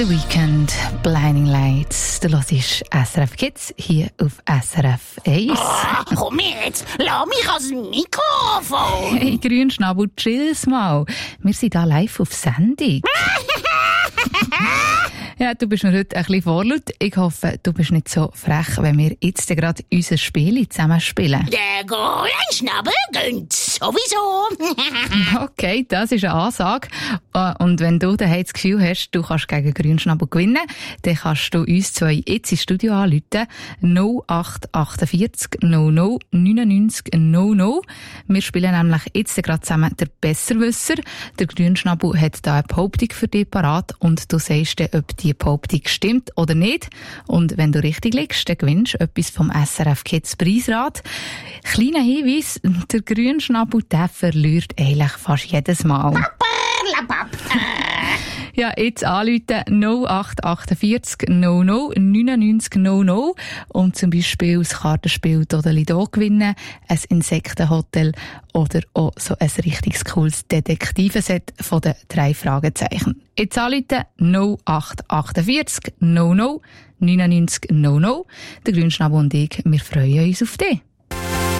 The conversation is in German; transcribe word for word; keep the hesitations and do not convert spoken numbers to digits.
The Weekend, Blinding Lights. Du hörst S R F Kids hier auf S R F eins. Oh, komm jetzt, lass mich ans Mikrofon. Hey, Grünschnabel, chill's mal. Wir sind hier live auf Sendung. Ja, du bist mir heute ein bisschen vorlaut. Ich hoffe, du bist nicht so frech, wenn wir jetzt gerade unser Spiel zusammen spielen. Der Grünschnabel gönnt sowieso. Okay, das ist eine Ansage. Und wenn du daheim das Gefühl hast, du kannst gegen Grünschnabel gewinnen, dann kannst du uns zwei jetzt ins Studio anrufen. null acht achtundvierzig null null neunundneunzig null null. Wir spielen nämlich jetzt gerade zusammen der Besserwisser. Der Grünschnabel hat da eine Behauptung für dich parat und du sagst dann, ob die Behauptung stimmt oder nicht. Und wenn du richtig liegst, dann gewinnst du etwas vom S R F Kids Preisrad. Kleiner Hinweis, der Grünschnabel, der verliert eigentlich fast jedes Mal. Ja, jetzt anrufen null acht achtundvierzig null null neunundneunzig null null und zum Beispiel das Kartenspiel Dodeli-Do gewinnen, ein Insektenhotel oder auch so ein richtig cooles Detektivenset von den drei Fragezeichen. Jetzt anrufen null acht achtundvierzig null null neunundneunzig null null. Der Grünschnabel und ich, wir freuen uns auf dich.